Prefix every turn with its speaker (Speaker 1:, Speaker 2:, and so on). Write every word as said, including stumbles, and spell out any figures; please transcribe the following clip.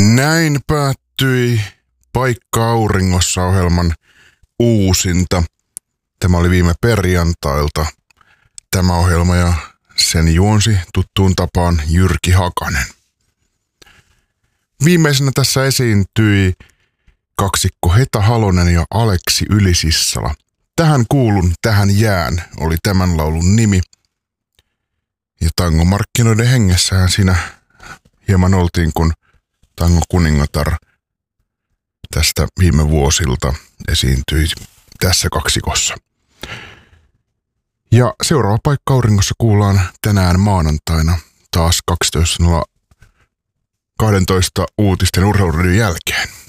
Speaker 1: Näin päättyi Paikka auringossa -ohjelman uusinta. Tämä oli viime perjantailta tämä ohjelma ja sen juonsi tuttuun tapaan Jyrki Hakanen. Viimeisenä tässä esiintyi kaksikko Heta Halonen ja Aleksi Ylisissala. Tähän kuulun, tähän jään oli tämän laulun nimi. Ja tangomarkkinoiden hengessähän siinä hieman oltiin, kun Tango Kuningatar tästä viime vuosilta esiintyi tässä kaksikossa. Ja seuraava Paikka auringossa kuullaan tänään maanantaina taas kaksitoista nolla kaksitoista uutisten urheiluradion jälkeen.